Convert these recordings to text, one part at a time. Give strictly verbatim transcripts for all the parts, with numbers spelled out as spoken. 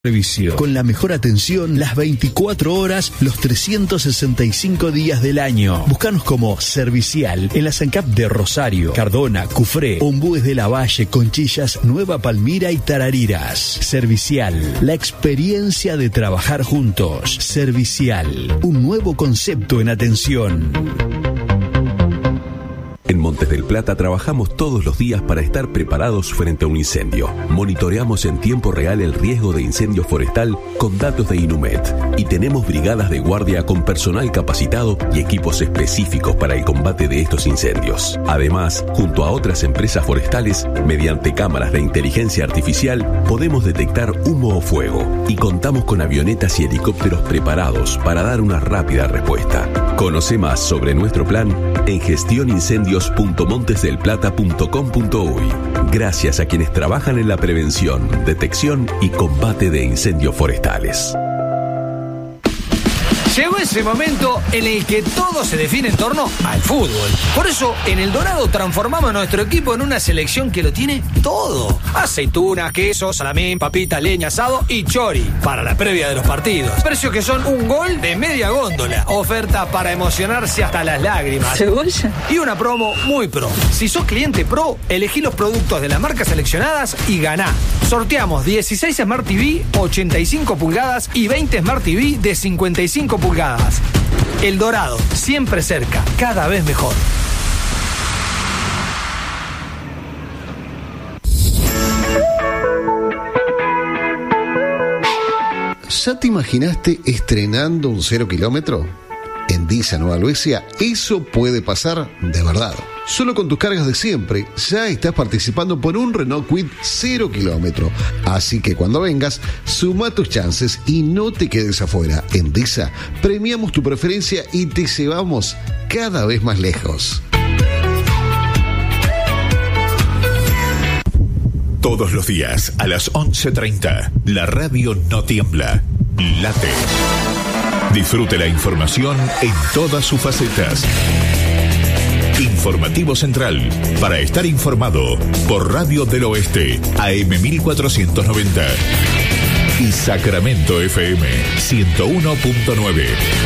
Servicio, con la mejor atención las veinticuatro horas, los trescientos sesenta y cinco días del año. Búscanos como Servicial en la SANCAP de Rosario, Cardona, Cufré, Ombúes de la Valle, Conchillas, Nueva Palmira y Tarariras. Servicial, la experiencia de trabajar juntos. Servicial, un nuevo concepto en atención. En Montes del Plata trabajamos todos los días para estar preparados frente a un incendio. Monitoreamos en tiempo real el riesgo de incendio forestal con datos de Inumet y tenemos brigadas de guardia con personal capacitado y equipos específicos para el combate de estos incendios. Además, junto a otras empresas forestales, mediante cámaras de inteligencia artificial, podemos detectar humo o fuego y contamos con avionetas y helicópteros preparados para dar una rápida respuesta. Conoce más sobre nuestro plan en gestión incendios punto montes del plata punto com punto uy. Gracias a quienes trabajan en la prevención, detección y combate de incendios forestales. Llegó ese momento en el que todo se define en torno al fútbol. Por eso, en El Dorado transformamos nuestro equipo en una selección que lo tiene todo. Aceitunas, queso, salamín, papita, leña, asado y chori para la previa de los partidos. Precios que son un gol de media góndola. Oferta para emocionarse hasta las lágrimas. ¿Cebolla? Y una promo muy pro. Si sos cliente pro, elegí los productos de las marcas seleccionadas y ganá. Sorteamos dieciséis Smart T V, ochenta y cinco pulgadas y veinte Smart T V de cincuenta y cinco pulgadas. El Dorado, siempre cerca, cada vez mejor. ¿Ya te imaginaste estrenando un cero kilómetro? En Disa Nueva Albesia, eso puede pasar de verdad. Solo con tus cargas de siempre, ya estás participando por un Renault Kwid cero kilómetro. Así que cuando vengas, suma tus chances y no te quedes afuera. En Disa, premiamos tu preferencia y te llevamos cada vez más lejos. Todos los días, a las once treinta, la radio no tiembla, late. Disfrute la información en todas sus facetas. Informativo Central, para estar informado, por Radio del Oeste, A M mil cuatrocientos noventa. Y Sacramento F M, ciento uno punto nueve.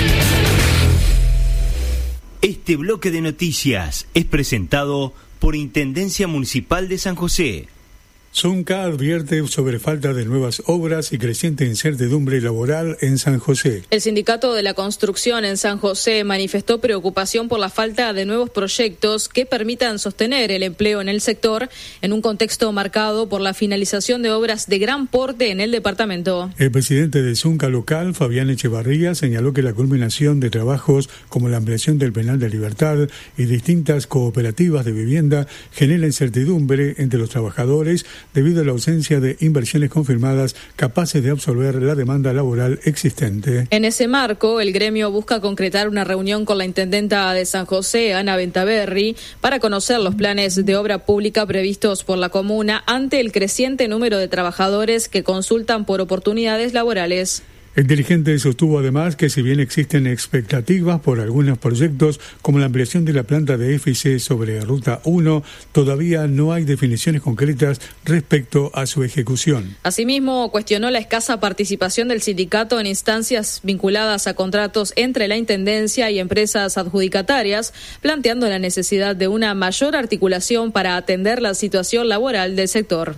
Este bloque de noticias es presentado por Intendencia Municipal de San José. Zunca advierte sobre falta de nuevas obras y creciente incertidumbre laboral en San José. El Sindicato de la Construcción en San José manifestó preocupación por la falta de nuevos proyectos que permitan sostener el empleo en el sector en un contexto marcado por la finalización de obras de gran porte en el departamento. El presidente de Zunca local, Fabián Echevarría, señaló que la culminación de trabajos como la ampliación del penal de Libertad y distintas cooperativas de vivienda genera incertidumbre entre los trabajadores debido a la ausencia de inversiones confirmadas capaces de absorber la demanda laboral existente. En ese marco, el gremio busca concretar una reunión con la intendenta de San José, Ana Ventaverri, para conocer los planes de obra pública previstos por la comuna ante el creciente número de trabajadores que consultan por oportunidades laborales. El dirigente sostuvo además que si bien existen expectativas por algunos proyectos como la ampliación de la planta de F I C sobre Ruta uno, todavía no hay definiciones concretas respecto a su ejecución. Asimismo, cuestionó la escasa participación del sindicato en instancias vinculadas a contratos entre la Intendencia y empresas adjudicatarias, planteando la necesidad de una mayor articulación para atender la situación laboral del sector.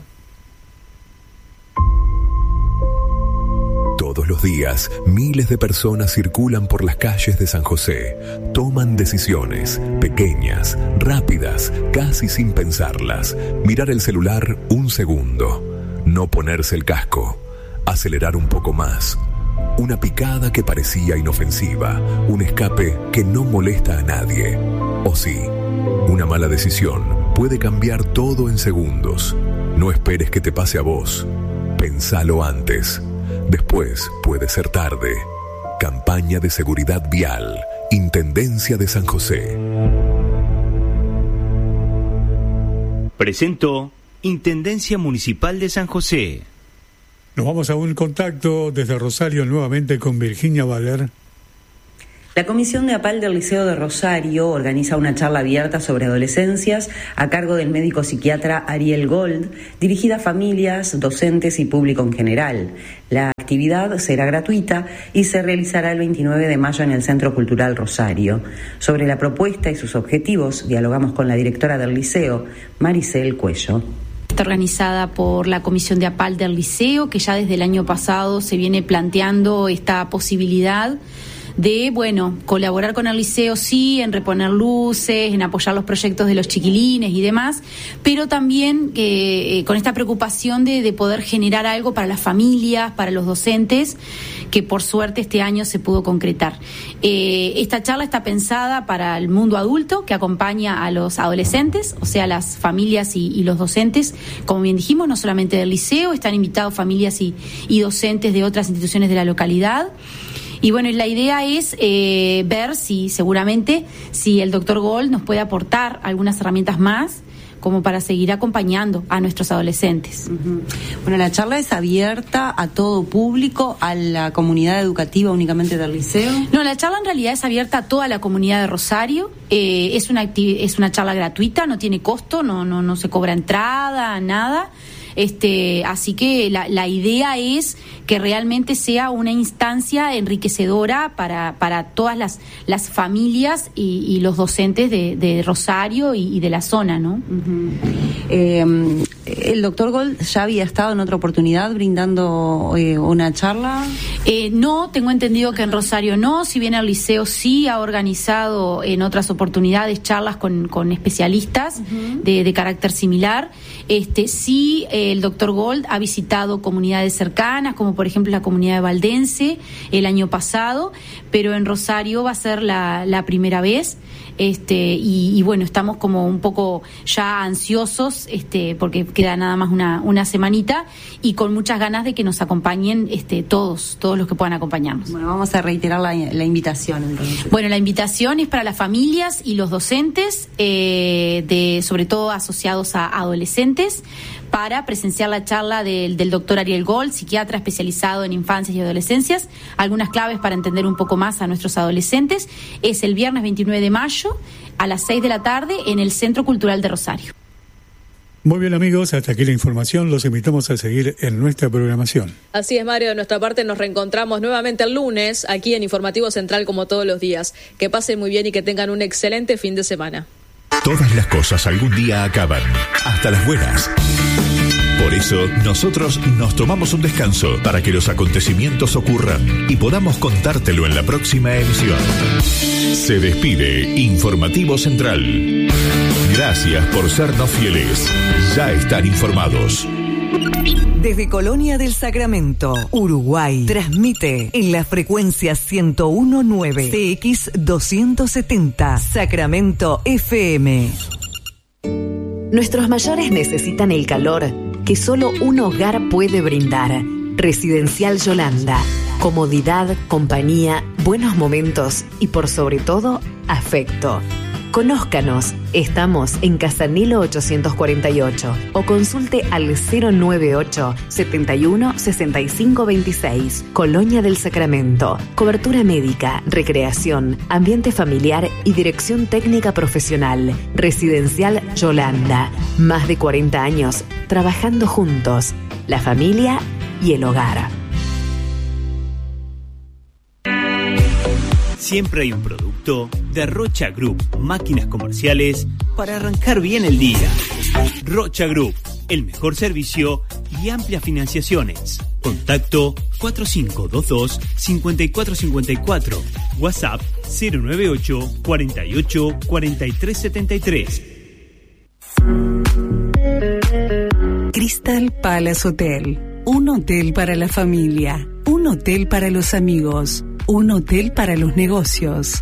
Todos los días, miles de personas circulan por las calles de San José. Toman decisiones, pequeñas, rápidas, casi sin pensarlas. Mirar el celular un segundo. No ponerse el casco. Acelerar un poco más. Una picada que parecía inofensiva. Un escape que no molesta a nadie. O sí, una mala decisión puede cambiar todo en segundos. No esperes que te pase a vos. Pensalo antes. Después puede ser tarde. Campaña de seguridad vial. Intendencia de San José. Presentó Intendencia Municipal de San José. Nos vamos a un contacto desde Rosario nuevamente con Virginia Valer. La Comisión de APAL del Liceo de Rosario organiza una charla abierta sobre adolescencias a cargo del médico psiquiatra Ariel Gold, dirigida a familias, docentes y público en general. La actividad será gratuita y se realizará el veintinueve de mayo en el Centro Cultural Rosario. Sobre la propuesta y sus objetivos, dialogamos con la directora del liceo, Maricel Cuello. Está organizada por la Comisión de APAL del Liceo, que ya desde el año pasado se viene planteando esta posibilidad de, bueno, colaborar con el liceo, sí, en reponer luces, en apoyar los proyectos de los chiquilines y demás, pero también eh, con esta preocupación de, de poder generar algo para las familias, para los docentes, que por suerte este año se pudo concretar. Eh, esta charla está pensada para el mundo adulto, que acompaña a los adolescentes, o sea, las familias y, y los docentes, como bien dijimos, no solamente del liceo, están invitados familias y, y docentes de otras instituciones de la localidad. Y bueno, la idea es eh, ver si, seguramente, si el doctor Gold nos puede aportar algunas herramientas más como para seguir acompañando a nuestros adolescentes. Uh-huh. Bueno, la charla es abierta a todo público, a la comunidad educativa únicamente del liceo. No, la charla en realidad es abierta a toda la comunidad de Rosario. Eh, es una activ- es una charla gratuita, no tiene costo, no no no se cobra entrada, nada. Este, así que la, la idea es que realmente sea una instancia enriquecedora para, para todas las, las familias y, y los docentes de, de Rosario y, y de la zona, ¿no? Uh-huh. Eh, ¿El doctor Gold ya había estado en otra oportunidad brindando eh, una charla? Eh, no, tengo entendido que en Rosario no, si bien el liceo sí ha organizado en otras oportunidades charlas con, con especialistas uh-huh. de, de carácter similar. Este, sí, eh, el doctor Gold ha visitado comunidades cercanas, como por ejemplo la comunidad de Valdense el año pasado, pero en Rosario va a ser la, la primera vez. Este, y, y bueno, estamos como un poco ya ansiosos, este, porque queda nada más una, una semanita, y con muchas ganas de que nos acompañen este, todos, todos los que puedan acompañarnos. Bueno, vamos a reiterar la, la invitación entonces. Bueno, la invitación es para las familias y los docentes, eh, de, sobre todo asociados a adolescentes, para presenciar la charla del, del doctor Ariel Gold, psiquiatra especializado en infancias y adolescencias. Algunas claves para entender un poco más a nuestros adolescentes. Es el viernes veintinueve de mayo a las seis de la tarde en el Centro Cultural de Rosario. Muy bien, amigos, hasta aquí la información. Los invitamos a seguir en nuestra programación. Así es, Mario. De nuestra parte nos reencontramos nuevamente el lunes aquí en Informativo Central como todos los días. Que pasen muy bien y que tengan un excelente fin de semana. Todas las cosas algún día acaban, hasta las buenas. Por eso, nosotros nos tomamos un descanso para que los acontecimientos ocurran y podamos contártelo en la próxima emisión. Se despide Informativo Central. Gracias por sernos fieles. Ya están informados. Desde Colonia del Sacramento, Uruguay, transmite en la frecuencia ciento uno punto nueve C X doscientos setenta, Sacramento F M. Nuestros mayores necesitan el calor que solo un hogar puede brindar. Residencial Yolanda. Comodidad, compañía, buenos momentos y por sobre todo, afecto. Conózcanos, estamos en Casanilo ochocientos cuarenta y ocho o consulte al cero noventa y ocho, setenta y uno, sesenta y cinco veintiséis, Colonia del Sacramento. Cobertura médica, recreación, ambiente familiar y dirección técnica profesional. Residencial Yolanda. Más de cuarenta años trabajando juntos, la familia y el hogar. Siempre hay un producto de Rocha Group, máquinas comerciales para arrancar bien el día. Rocha Group, el mejor servicio y amplias financiaciones. Contacto cuatro cinco dos dos, cinco cuatro cinco cuatro. WhatsApp cero noventa y ocho, cuarenta y ocho, cuarenta y tres setenta y tres. Crystal Palace Hotel. Un hotel para la familia. Un hotel para los amigos. Un hotel para los negocios.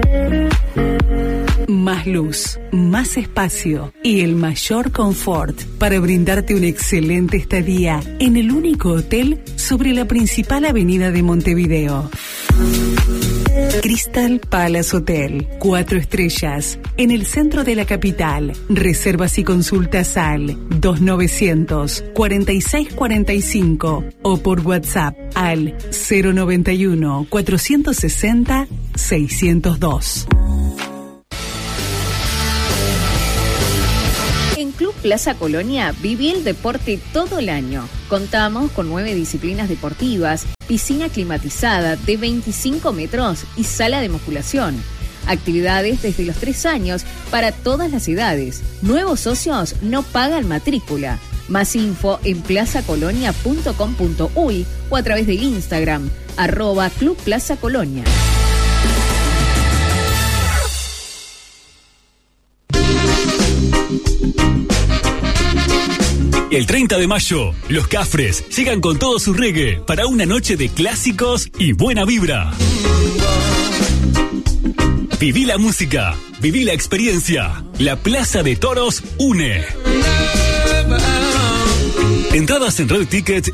Más luz, más espacio y el mayor confort para brindarte una excelente estadía en el único hotel sobre la principal avenida de Montevideo. Crystal Palace Hotel, cuatro estrellas, en el centro de la capital. Reservas y consultas al dos novecientos, cuarenta y seis cuarenta y cinco o por WhatsApp al cero noventa y uno, cuatrocientos sesenta, seiscientos dos. En Club Plaza Colonia viví el deporte todo el año. Contamos con nueve disciplinas deportivas, piscina climatizada de veinticinco metros y sala de musculación. Actividades desde los tres años para todas las edades. Nuevos socios no pagan matrícula. Más info en plaza colonia punto com punto uy o a través del Instagram, arroba Club Plaza Colonia. El treinta de mayo, los Cafres llegan con todo su reggae para una noche de clásicos y buena vibra. Viví la música, viví la experiencia. La Plaza de Toros une. Entradas en Red Ticket